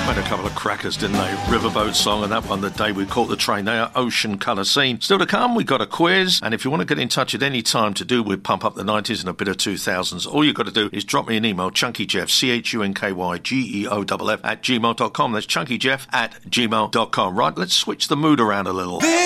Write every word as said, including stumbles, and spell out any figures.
Made a couple of crackers, didn't they? Riverboat Song and that one, The Day We Caught the Train. They are Ocean Colour Scene. Still to come, we've got a quiz, and if you want to get in touch at any time to do with Pump Up the nineties and a bit of two thousands, all you've got to do is drop me an email, chunkyjeff, C H U N K Y G E O F F, at gmail dot com. That's chunkyjeff at gmail dot com. Right, let's switch the mood around a little.